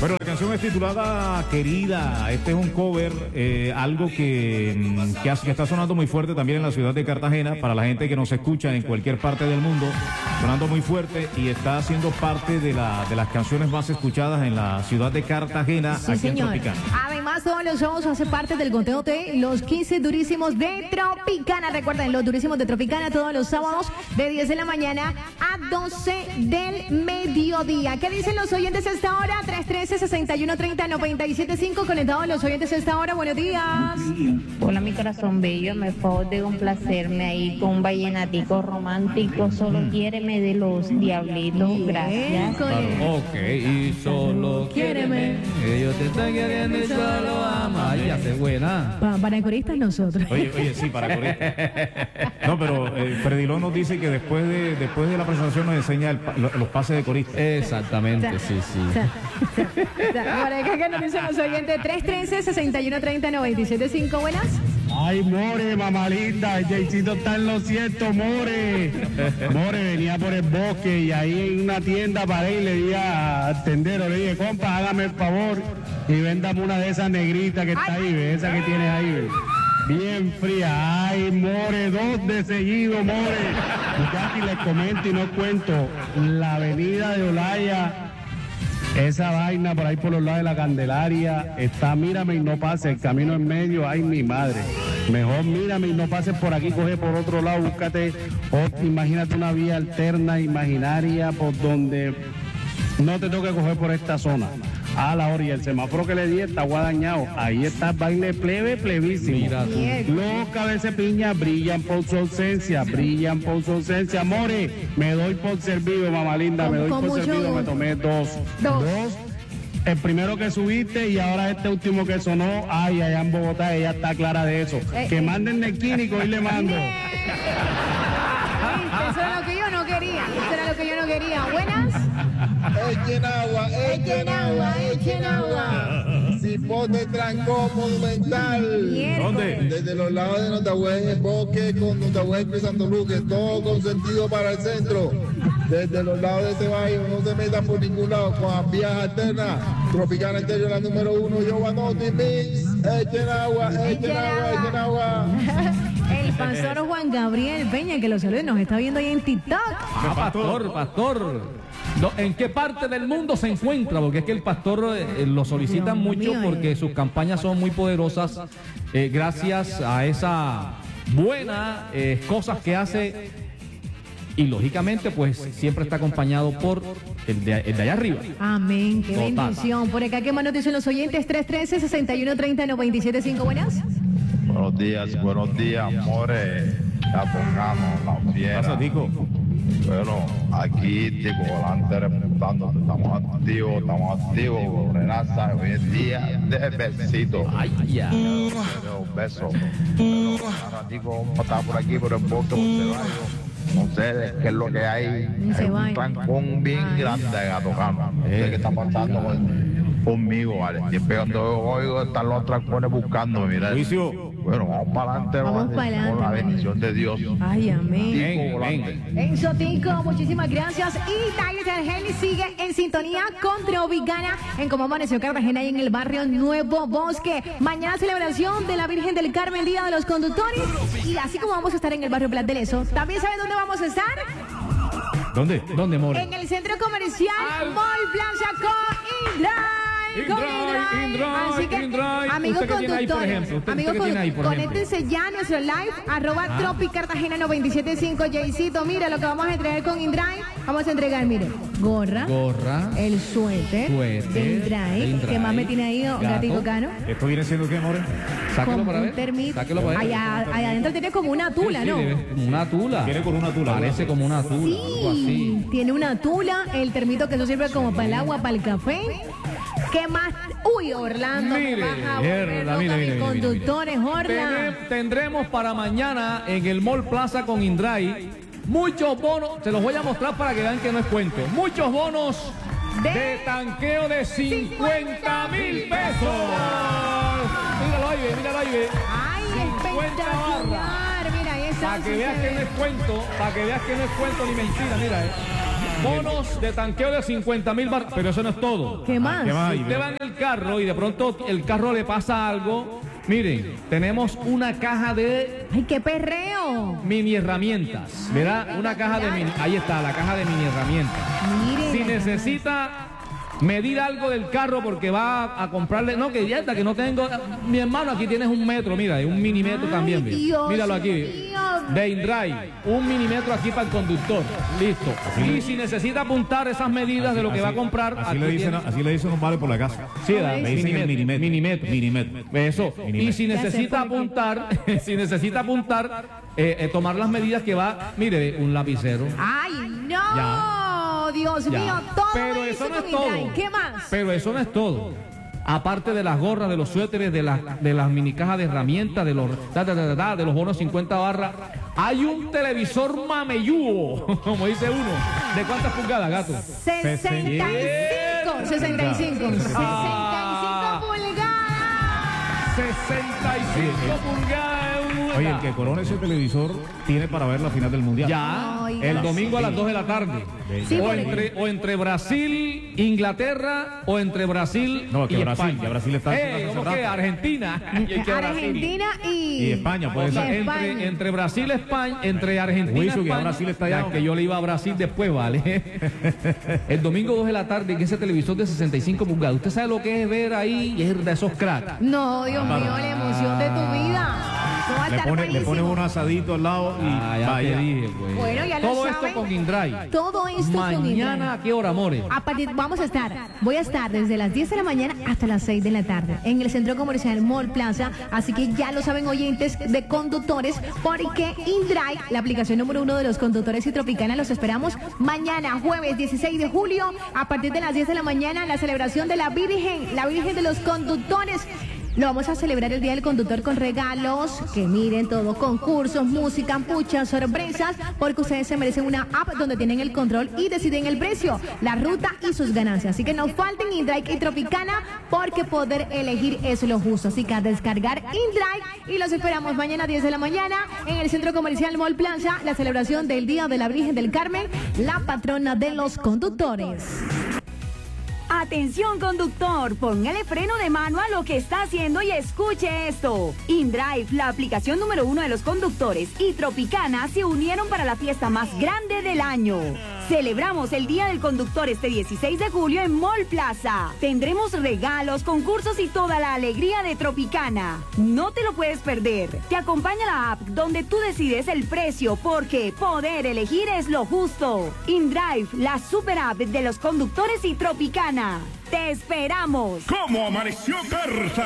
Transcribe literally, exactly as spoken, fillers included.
Bueno, la canción es titulada Querida. Este es un cover, eh, algo que, que, hace, que está sonando muy fuerte también en la ciudad de Cartagena, para la gente que nos escucha en cualquier parte del mundo, sonando muy fuerte y está haciendo parte de, la, de las canciones más escuchadas en la ciudad de Cartagena, sí, aquí señor. en Tropicana. Además, todos los shows hacen parte del conteo de los quince durísimos de Tropicana. Recuerden, los durísimos de Tropicana todos los sábados de diez de la mañana a doce del mediodía. ¿Qué dicen los oyentes a esta hora? tres uno tres, seis uno tres cero, nueve siete cinco. Conectados los oyentes a esta hora. Buenos días. Hola, mi corazón bello. Me favor de complacerme ahí con un vallenatico romántico. Solo quiéreme de los diablitos. Gracias. Claro, ok, y solo quiéreme. Ellos te están queriendo y solo ama. Ay, ya se buena. Pa- para coristas nosotros. Oye, oye, sí, para correr. No, pero eh, Fredilón nos dice que después de después de la presentación nos enseña el pa- lo- los pases de corista. Exactamente, sí, sí. Por acá que nos dicen los oyentes. tres uno tres, seis uno tres cero, nueve siete cinco. Buenas. Ay, More, mamalita, Jaycito está en lo cierto, More. More venía por el bosque y ahí en una tienda paré y le di al tendero, le dije, compa, hágame el favor y véndame una de esas negritas que está ahí, ve, esa que tienes ahí, ve. Bien fría. Ay, More, dos de seguido, More. Ya que les comento y no cuento, la avenida de Olaya, esa vaina por ahí por los lados de la Candelaria está, mírame y no pase, el camino en medio, ay mi madre. Mejor mírame y no pases por aquí, coge por otro lado, búscate, ot- imagínate una vía alterna, imaginaria, por donde no te toque coger por esta zona. A la orilla, el semáforo que le di está dañado. Ahí está el baile plebe, plevísimo. Mira tú. Los cabezas piña brillan por su ausencia, brillan por su ausencia. More, me doy por servido, mamá linda, me Con- doy con por mucho servido, me gusto. tomé dos. Dos. El primero que subiste y ahora este último que sonó, ay, allá en Bogotá, ella está clara de eso. Eh, que eh. manden el químico y le mando. Bien. Eso era lo que yo no quería. Eso era lo que yo no quería. Buenas. Echen agua, echen agua, echen agua. Cipote Trancón Monumental. Miércoles. ¿Dónde? Desde los lados de Notagüez en el bosque con Notagüez y Santo Luque, todo con sentido para el centro. Desde los lados de este barrio, no se metan por ningún lado con las vías alternas. Tropicana Estéreo, la número uno, Giovanotti Mix. Echen agua, echen Echen agua, agua. echen agua. El pastor Juan Gabriel Peña, que lo saluda, nos está viendo ahí en TikTok. Ah, pastor, pastor. No, ¿en qué parte del mundo se encuentra? Porque es que el pastor eh, lo solicitan Dios mucho mío, porque eh. sus campañas son muy poderosas eh, gracias a esa buena eh, cosas que hace y lógicamente pues siempre está acompañado por el de, el de allá arriba. Amén, qué Total. bendición. Por acá, ¿qué más nos dicen los oyentes? tres uno tres, seis uno tres cero, nueve siete cinco. Buenas. Buenos días, buenos días, amores. Ya pongamos la ¿Qué fiera. pasa, Tico? Bueno, aquí, Tico Volante, reportando, estamos activos, estamos activos. Renaza, hoy es día de besitos. Ay, ya. Un beso. Pero, ahora, Tico, vamos a estar por aquí, por el bosque, por el barrio. No sé qué es lo que hay. Ni se Hay un vayan. trancón bien Ay. grande de Gatocano. No sé qué está pasando con- conmigo, ¿vale? Siempre cuando oigo están los trancones buscándome, mira. Juicio. Bueno, vamos para adelante, Vamos ¿vale? para adelante, Con la hermano. bendición de Dios. Ay, amén. Ven, ven. Enzo Tico, muchísimas gracias. Y Tyler Argel sigue en sintonía con Tropicana en Como Amaneció Cartagena y en el barrio Nuevo Bosque. Mañana celebración de la Virgen del Carmen, Día de los Conductores. Y así como vamos a estar en el barrio Plat del Eso, ¿también saben dónde vamos a estar? ¿Dónde? ¿Dónde, More? En el centro comercial Mall Plaza con Indra. Con Indrive, Indrive, Así que, Indrive. amigos ¿Usted qué tiene ahí, por conductores, ejemplo? ¿Usted- amigos usted qué tiene ahí, por ejemplo? conéctense ya a nuestro live, arroba Ah. Tropi Cartagena noventa y siete punto cinco. Jaycito, mira lo que vamos a entregar con Indrive. Vamos a entregar, mire, gorra, Gorra. el suéter, Suéter de Indrive, de Indrive. que más me tiene ahí, oh, Gato. gatito cano. ¿Esto viene siendo qué, More? Sáquelo Como para un ver. termito. Sáquelo para ver. Allá, allá adentro tiene como una tula, Sí, sí, ¿no? debe- como una tula. Viene con una tula, Parece ¿verdad? como una tula, algo así. Sí, tiene una tula, el termito que eso sirve como para el agua, para el café. ¿Qué más? Uy, Orlando, me Mire, baja a mierda, volver mire, loca, mire, mis mire, mire, conductores, Orla. Tene- Tendremos para mañana en el Mall Plaza con Indray muchos bonos, se los voy a mostrar para que vean que no es cuento. Muchos bonos De- de tanqueo de cincuenta mil pesos. Míralo ahí, ve, míralo ahí, ve. Ay, cincuenta espectacular. Mira, ahí está. Para que veas que no es cuento, para que veas que no es cuento ni mentira, mira, eh. bonos de tanqueo de cincuenta mil bar... Pero eso no es todo. ¿Qué más? ¿Qué más? Si usted va en el carro y de pronto el carro le pasa algo, miren, tenemos una caja de ¡Ay, qué perreo! mini herramientas. ¿Verdad? Una caja de mini... Ahí está, la caja de mini herramientas. Miren. Si necesita medir algo del carro porque va a comprarle... No, que ya está, que no tengo... Mi hermano, aquí tienes un metro, mira, un milímetro también. Mira. Dios Míralo aquí. mío. De InDrive, un milímetro aquí para el conductor. Listo. Y si necesita apuntar esas medidas de lo que va a comprar... Así aquí le dicen, tiene- así le dicen un vale por la casa. Sí, da, Le dicen el minimetro. Minimetro. Minimetro. Eso. Minimetro. Y si Ya sé necesita por qué. apuntar, si necesita apuntar, eh, eh, tomar las medidas que va, mire, un lapicero. ¡Ay, no! Ya. Dios Ya. mío, todo Pero eso no con es todo. InDrive. ¿Qué más? Pero eso no es todo. Aparte de las gorras, de los suéteres, de las de las mini cajas de herramientas, de los ta, ta, ta, ta, ta, de los bonos cincuenta barras, hay un televisor mameyúo, como dice uno. ¿De cuántas pulgadas, gato? sesenta y cinco. sesenta y cinco. Ah. sesenta y cinco pulgadas. sesenta y cinco pulgadas. Oye, el que corone ese televisor tiene para ver la final del mundial. Ya, Oiga. el domingo a las dos de la tarde. Sí, o, porque- entre, o entre Brasil, Inglaterra, o entre Brasil No, que y Brasil, España. que Brasil está Eh, hace ¿cómo rato. que Argentina? Y que Brasil. Argentina y... Y España, puede O sea, ser. España. entre, entre Brasil y España, entre Argentina y Huizo, que ya España. Brasil está allá. Ya, que yo le iba a Brasil después, ¿vale? El domingo dos de la tarde, en ese televisor de sesenta y cinco pulgadas. ¿Usted sabe lo que es ver ahí? Y es de esos cracks. No, Dios mío, la emoción de tu vida. Eso va a Le estar pone, le pone buenísimo. un asadito al lado y Ah, ya vaya. te dije, pues. Bueno, ya lo Todo saben. esto con InDrive. Todo esto con Mañana, InDrive. ¿a qué hora, amores? A partir, vamos a estar, voy a estar desde las diez de la mañana hasta las seis de la tarde en el Centro Comercial Mall Plaza, así que ya lo saben oyentes de conductores, porque InDrive, la aplicación número uno de los conductores y Tropicana, los esperamos mañana, jueves dieciséis de julio, a partir de las diez de la mañana, la celebración de la Virgen, la Virgen de los Conductores. Lo vamos a celebrar el Día del Conductor con regalos, que miren todo, concursos, música, muchas sorpresas, porque ustedes se merecen una app donde tienen el control y deciden el precio, la ruta y sus ganancias. Así que no falten InDrive y Tropicana, porque poder elegir es lo justo. Así que a descargar InDrive y los esperamos mañana a diez de la mañana en el Centro Comercial Mall Plaza, la celebración del Día de la Virgen del Carmen, la patrona de los conductores. Atención conductor, póngale freno de mano a lo que está haciendo y escuche esto. InDrive, la aplicación número uno de los conductores, y Tropicana se unieron para la fiesta más grande del año. Celebramos el Día del Conductor este dieciséis de julio en Mall Plaza. Tendremos regalos, concursos y toda la alegría de Tropicana. No te lo puedes perder. Te acompaña la app donde tú decides el precio, porque poder elegir es lo justo. InDrive, la super app de los conductores y Tropicana. ¡Te esperamos! ¿Cómo amaneció Carta?